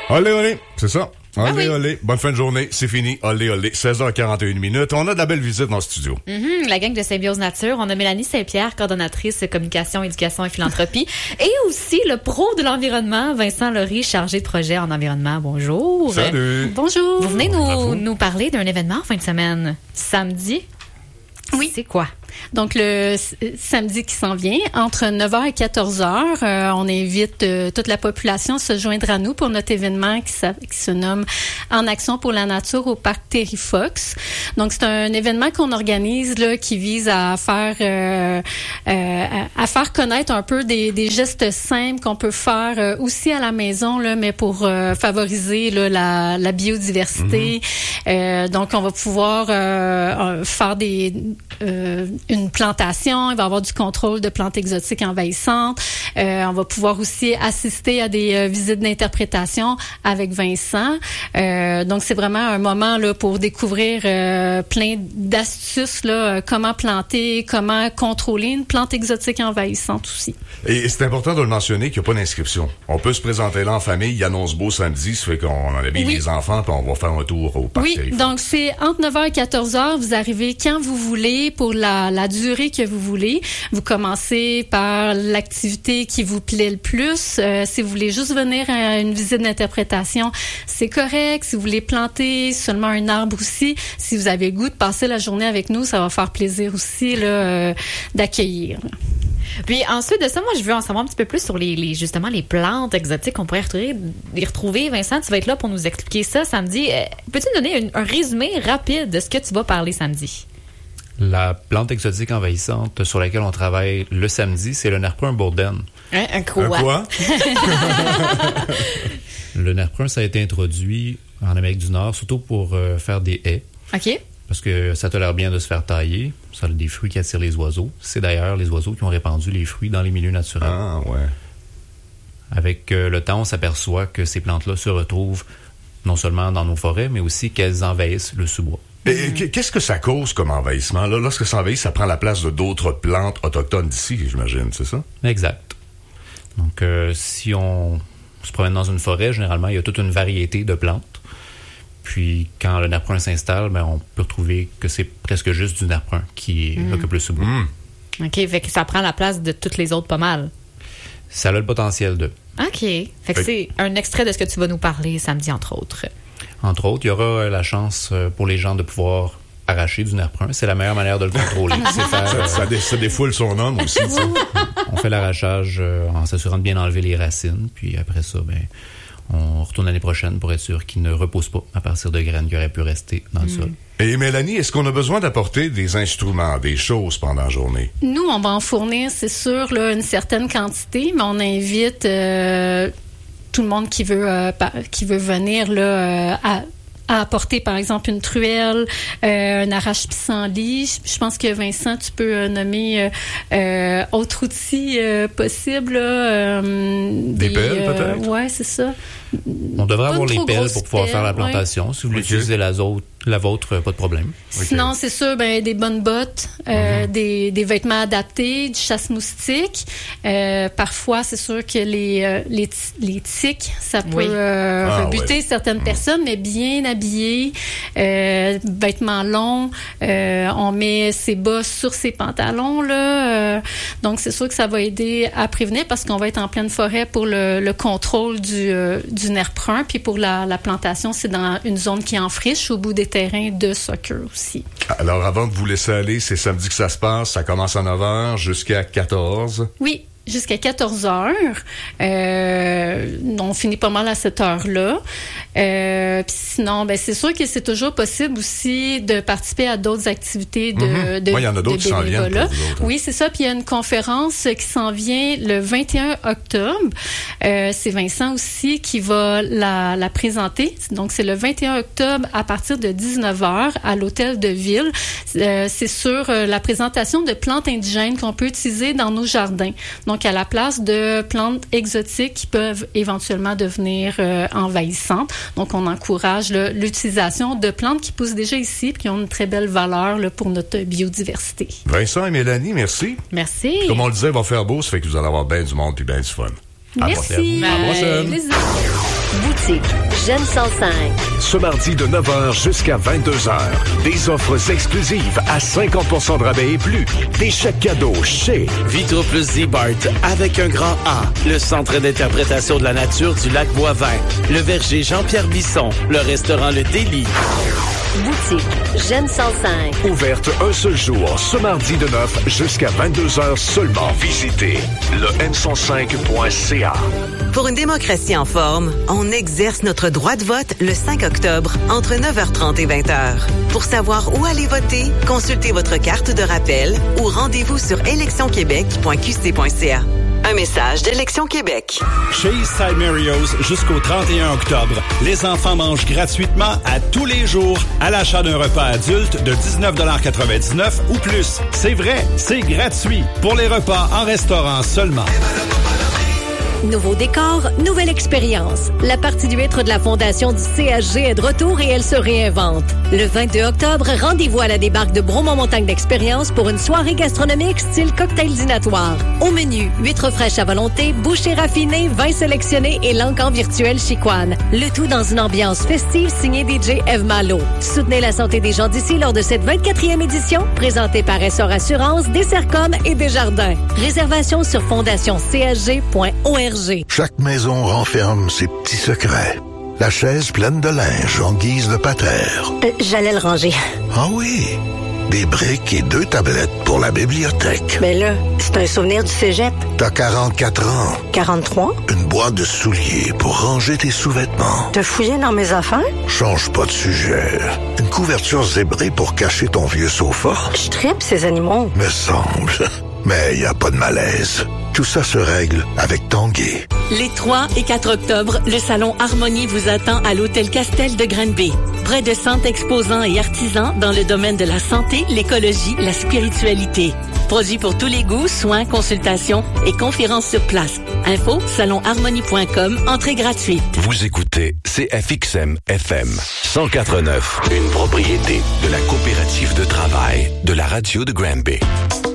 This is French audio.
Olé, olé, c'est ça. Olé, oui. olé. Bonne fin de journée. C'est fini. Olé, olé. 16h41. On a de la belle visite dans le studio. La gang de Symbiose Nature. On a Mélanie Saint-Pierre, coordonnatrice communication, éducation et philanthropie. Et aussi le pro de l'environnement, Vincent Laurie, chargé de projet en environnement. Bonjour. Salut. Bonjour. Vous venez Bravo. nous parler d'un événement en fin de semaine. Samedi. Oui. C'est quoi? Donc, le samedi qui s'en vient, entre 9h et 14h, on invite toute la population à se joindre à nous pour notre événement qui se nomme En action pour la nature au parc Terry Fox. Donc, c'est un événement qu'on organise là, qui vise à faire connaître un peu des gestes simples qu'on peut faire aussi à la maison, là, mais pour favoriser là, la biodiversité. Donc, on va pouvoir faire une plantation, il va y avoir du contrôle de plantes exotiques envahissantes. On va pouvoir aussi assister à des visites d'interprétation avec Vincent. Donc, c'est vraiment un moment là pour découvrir plein d'astuces, là, comment planter, comment contrôler une plante exotique envahissante aussi. Et c'est important de le mentionner qu'il n'y a pas d'inscription. On peut se présenter là en famille. Il annonce beau samedi. Ça fait qu'on en habille les enfants puis on va faire un tour au parc Terry Fox. Donc c'est entre 9h et 14h. Vous arrivez quand vous voulez pour la durée que vous voulez. Vous commencez par l'activité qui vous plaît le plus. Si vous voulez juste venir à une visite d'interprétation, c'est correct. Si vous voulez planter seulement un arbre aussi, si vous avez le goût de passer la journée avec nous, ça va faire plaisir aussi là, d'accueillir. Puis ensuite de ça, moi, je veux en savoir un petit peu plus sur justement les plantes exotiques qu'on pourrait les retrouver. Vincent, tu vas être là pour nous expliquer ça samedi. Peux-tu nous donner un résumé rapide de ce que tu vas parler samedi? La plante exotique envahissante sur laquelle on travaille le samedi, c'est le nerf brun bourdaine. Un quoi? Un quoi? Le nerf brun, ça a été introduit en Amérique du Nord, surtout pour faire des haies. OK. Parce que ça tolère bien de se faire tailler. Ça a des fruits qui attirent les oiseaux. C'est d'ailleurs les oiseaux qui ont répandu les fruits dans les milieux naturels. Ah, ouais. Avec le temps, on s'aperçoit que ces plantes-là se retrouvent non seulement dans nos forêts, mais aussi qu'elles envahissent le sous-bois. Et qu'est-ce que ça cause comme envahissement? Là, lorsque ça envahit, ça prend la place de d'autres plantes autochtones d'ici, j'imagine, c'est ça? Exact. Donc, si on se promène dans une forêt, généralement, il y a toute une variété de plantes. Puis, quand le nerf brun s'installe, ben, on peut retrouver que c'est presque juste du nerf brun qui occupe le sous-bois. OK, fait que ça prend la place de toutes les autres pas mal. Ça a le potentiel de. OK. Fait que c'est un extrait de ce que tu vas nous parler samedi, entre autres. Entre autres, il y aura la chance pour les gens de pouvoir arracher du nerf brun. C'est la meilleure manière de le contrôler. C'est faire, Ça défoule son homme aussi. on fait l'arrachage en s'assurant de bien enlever les racines. Puis après ça, ben, on retourne l'année prochaine pour être sûr qu'il ne repose pas à partir de graines qui auraient pu rester dans le sol. Et Mélanie, est-ce qu'on a besoin d'apporter des instruments, des choses pendant la journée? Nous, on va en fournir, c'est sûr, là, une certaine quantité, mais on invite tout le monde qui veut venir là, à apporter, par exemple, une truelle, un arrache-pissenlit. Je pense que, Vincent, tu peux nommer autre outil possible. Là, des pelles, peut-être? Oui, c'est ça. On devrait avoir les pelles grosses pour pouvoir faire la plantation. Ouais. Si vous voulez utiliser la vôtre, pas de problème. Sinon, c'est sûr, des bonnes bottes, des vêtements adaptés, du chasse-moustique. Parfois, c'est sûr que les tiques, ça peut rebuter certaines personnes, mais bien habillés, vêtements longs. On met ses bas sur ses pantalons, là. Donc, c'est sûr que ça va aider à prévenir parce qu'on va être en pleine forêt pour le contrôle du nerf brun. Puis pour la plantation, c'est dans une zone qui est en friche, au bout des terrains de soccer aussi. Alors, avant de vous laisser aller, c'est samedi que ça se passe. Ça commence à 9h jusqu'à 14h. Oui, jusqu'à 14h. On finit pas mal à cette heure-là. Puis sinon, c'est sûr que c'est toujours possible aussi de participer à d'autres activités de il y en a d'autres qui s'en viennent pour vous autres. Oui, c'est ça. Puis il y a une conférence qui s'en vient le 21 octobre. C'est Vincent aussi qui va la présenter. Donc, c'est le 21 octobre à partir de 19h à l'Hôtel de Ville. C'est sur la présentation de plantes indigènes qu'on peut utiliser dans nos jardins. Donc, à la place de plantes exotiques qui peuvent éventuellement devenir envahissantes. Donc, on encourage l'utilisation de plantes qui poussent déjà ici et qui ont une très belle valeur là, pour notre biodiversité. Vincent et Mélanie, merci. Merci. Puis, comme on le disait, il va faire beau, ça fait que vous allez avoir bien du monde et bien du fun. Merci. À la prochaine. Plaisir. Boutique Jeune 105. Ce mardi de 9h jusqu'à 22h, des offres exclusives à 50% de rabais et plus. Des chèques cadeaux chez Vitro Plus Z-Bart avec un grand A. Le centre d'interprétation de la nature du lac Boivin. Le verger Jean-Pierre Bisson. Le restaurant Le Délit. Boutique Jeune 105. Ouverte un seul jour, ce mardi de 9 jusqu'à 22h seulement. Visitez le n105.ca. Pour une démocratie en forme, on exerce notre droit de vote le 5 octobre entre 9h30 et 20h. Pour savoir où aller voter, consultez votre carte de rappel ou rendez-vous sur électionquebec.qc.ca. Un message d'Élection Québec. Chez Eastside Mario's, jusqu'au 31 octobre, les enfants mangent gratuitement à tous les jours à l'achat d'un repas adulte de 19,99$ ou plus. C'est vrai, c'est gratuit pour les repas en restaurant seulement. Nouveau décor, nouvelle expérience. La partie du huître de la Fondation du CHG est de retour et elle se réinvente. Le 22 octobre, rendez-vous à la débarque de Bromont-Montagne d'Expérience pour une soirée gastronomique style cocktail dînatoire. Au menu, huîtres fraîches à volonté, bouchées raffinées, vins sélectionnés et l'encan virtuel Chicoine. Le tout dans une ambiance festive signée DJ Eve Malo. Soutenez la santé des gens d'ici lors de cette 24e édition, présentée par Essor Assurance, Dessercom et Desjardins. Réservation sur fondationchg.org. Chaque maison renferme ses petits secrets. La chaise pleine de linge en guise de patère. J'allais le ranger. Ah oui, des briques et 2 tablettes pour la bibliothèque. Mais là, c'est un souvenir du cégep. T'as 44 ans. 43? Une boîte de souliers pour ranger tes sous-vêtements. T'as fouillé dans mes affaires? Change pas de sujet. Une couverture zébrée pour cacher ton vieux sofa. Je tripe ces animaux. Me semble. Mais y a pas de malaise. Tout ça se règle avec Tanguay. Les 3 et 4 octobre, le Salon Harmonie vous attend à l'Hôtel Castel de Granby. Près de 100 exposants et artisans dans le domaine de la santé, l'écologie, la spiritualité. Produits pour tous les goûts, soins, consultations et conférences sur place. Info, salonharmonie.com, entrée gratuite. Vous écoutez CFXM FM 104.9, une propriété de la coopérative de travail de la radio de Granby.